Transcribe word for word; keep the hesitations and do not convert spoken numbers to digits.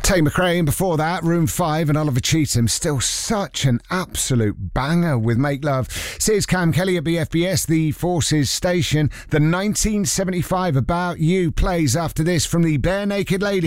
Tay McRae, and before that, Room five and Oliver Cheetham. Still such an absolute banger with Make Love. Says Cam Kelly at B F B S, the Forces station. The nineteen seventy-five About You plays after this from the Bare Naked Ladies.